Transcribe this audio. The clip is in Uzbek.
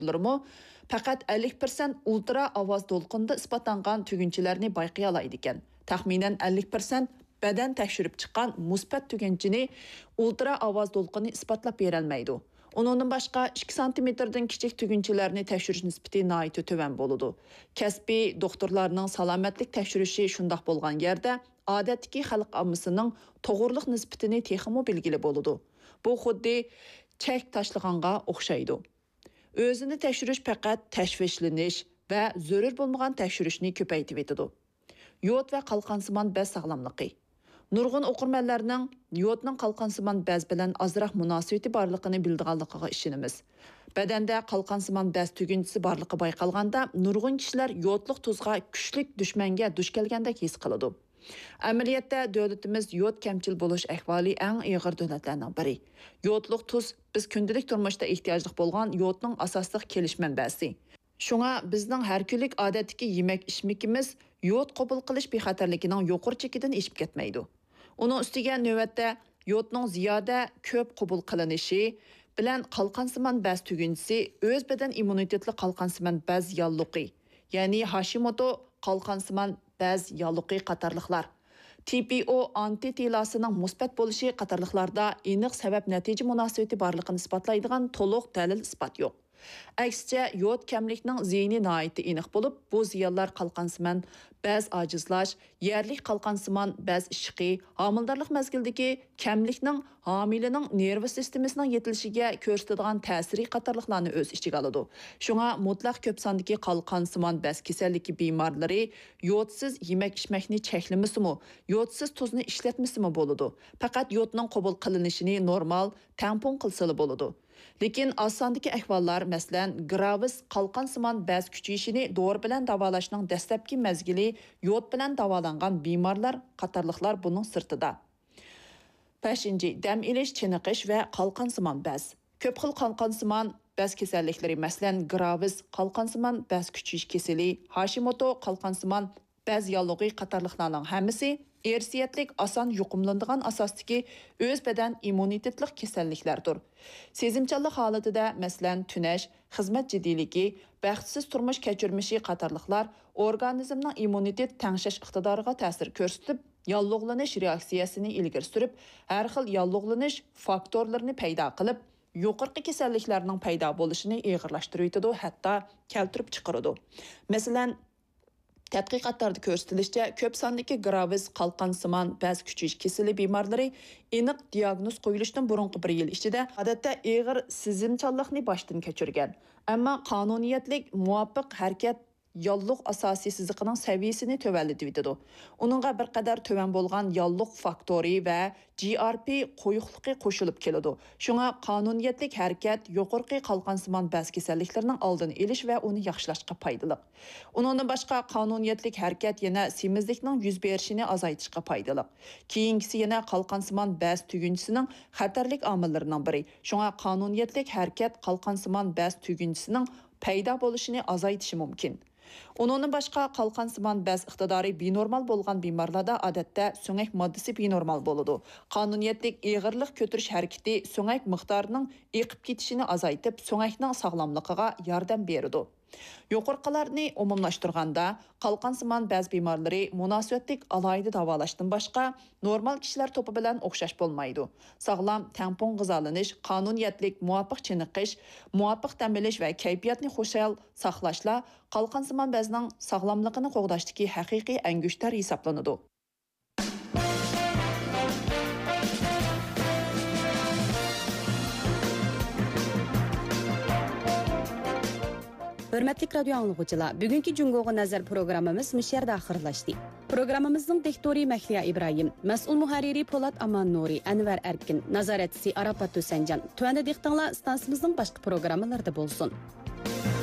ularımı faqat 50% ultra ovoz to'lqinda isbotlangan tugunchilarni bayqay oladi ekan. Taxminan 50% badan tekshirib chiqqan musbat tugunchini ultra ovoz to'lqini isbotlab berolmaydi. Onundan başqa 2 santimetrdən kiçik tügünçilərini təkşiriş nisbati nəhayət tövən boludu. Kəsbi doktorlarının salamatlik təkşirişi şundaq bolğan yerdə adətdəki xalq ammasının toğurluq nisbatini texmo bilgili boludu. Bu xuddi çək taşlığanğa oxşaydı. Özünü təkşiriş faqat təşvişleniş və zörür bolmagan təkşirişni köpəytib etdi. Yod və qalqansimon bəz sağlamlıqı. Nurg'un o'qirmanlarning yodning qalqansimon baz bilan ozroq munosabati borligini bildiganligiga ishonamiz. Badanda qalqansimon baz tugunchisi borligi bayqalganda nurg'un kishilar yodliq tuzga kuchlik dushmanga duch kelgandek his qiladi. Amaliyotda davlatimiz yod kamchil bo'lish ahvoli eng og'ir davlatlarning biri. Yodliq tuz biz kundalik turmushda ehtiyojli bo'lgan yodning asosli kelish manbasi. Shunga bizning har kunlik odatdagi yemek-ichmikimiz yod qabul qilish bexatarligining yuqori chekidan eshib ketmaydi. Onun üstüge növbətdə yodның ziyoda ko'p qabul qilinishi bilan qalqansimon baz tugunchisi o'z badan immunitetli qalqansimon baz yalluqi, ya'ni Hashimoto qalqansimon baz yalluqi qatorliqlar, TPO antitelasining musbat bo'lishi qatorliqlarda aniq sabab-natija munosabati borligini isbotlaydigan to'liq dalil isbot yo'q. Aksicha yod kamlikning ziyni nihoyatda aniq bo'lib, bu ziyonlar qalqansimon baz ojizlash, yerlik qalqansimon baz ishqi, homildorlik mezgildagi kamlikning homilaning nerv sistemasining yetilishiga ko'rsatadigan ta'siri qatorliqlarni o'z ichiga oladi. Shunga mutlaq ko'p sondagi qalqansimon baz kasalligi bemorlari yodsiz yemek-ichmakni cheklamasimi, yodsiz tuzni ishlatmasimi bo'ladi. Faqat yodning qabul qilinishini normal tampon qilsa bo'ladi. Lekin osondagi ahvollar, masalan, gravis qalqansimon baz kuchayishini dori bilan davolashning dastlabki mezgili yod bilan davolangan bemorlar qatorliqlar buning sirtida. 5. Dam ilish, chiniqish va qalqansimon baz. Ko'p xil qalqansimon baz kasalliklari, masalan, gravis qalqansimon baz kuchayish kasali, Hashimoto qalqansimon baz yalluqi qatorliqlarning hammasi ersiyatlik oson yuqumlanadigan asosdagi o'z badan immunitetlik kasalliklardir. Sezimchanlik holatida, masalan, tunash, xizmat jiddiyligi, baxtsiz turmush kechirmishi qatorliqlar organizmning immunitet tangshash iqtidoriga ta'sir ko'rsatib, yalluqlanish reaksiyasini ilgari surib, har xil yalluqlanish faktorlarini paydo qilib, yuqorqi kasalliklarning paydo bo'lishini og'irlashtiradi, hatto keltirib chiqaradi. Masalan, tadqiqotlarda ko'rsatilishicha, ko'p sondagi gravis qalqansimon baz kuchayish kasali bemorlari aniq diagnoz qo'yilishdan burungi 1 yil ichida odatda og'ir sezimchanlikni boshdan kechirgan, ammo qonuniyatlik muvofiq harakat yalluq asosiy siziqining saviyasini tövallatib etadi. Uningga bir qadar tövan bo'lgan yalluq faktori va GRP qo'yiqligi qo'shilib keladi. Shunga qonuniyatlik harakat yuqorqi qalqansimon baz kasalliklarining oldini olish va uni yaxshilashga foydali. Uningdan boshqa qonuniyatlik harakat yana semizlikning yuz berishini azaytishga foydali. Keyingisi yana qalqansimon baz tugunchisining xatarlik omillarining biri. Shunga qonuniyatlik harakat qalqansimon baz tugunchisining paydo bo'lishini azaytishi mumkin. Onundan başqa qalqansimon baz iqtidori benormal bo'lgan bemorlarda odatda so'ngak moddasi benormal bo'ladi. Qonuniyatlik og'irlik ko'tarish harakati so'ngak miqdorining eqib ketishini azaytib, so'ngakning sog'lomligiga yordam beradi. Yuqorqilarni umumlashtirganda, qalqansimon baz bemorlari munosabatlik alohida davolashdan boshqa normal kishilar to'pi bilan o'xshash bo'lmaydi. Sog'lom tampon g'izolanish, qonuniyatlik, muvofiq chiniqish, muvofiq dam olish va kayfiyatni xushal saqlashla qalqansimon bazning sog'lomligini qo'g'dashdagi haqiqiy angushtar hisoblanadi. Hörmətli radio anlıqçılar, bugünkü Cungoğa Nazar proqramımız müşərdə axırlaşdı. Proqramımızın diktori Məhliya İbrahim, məsul muharriri Polat Aman Nuri, Ənvər Ərkin, nazarətçisi Arafat Tösəncan. Tövəndə diqtanlar stansımızın başqa proqramlarda bolsun.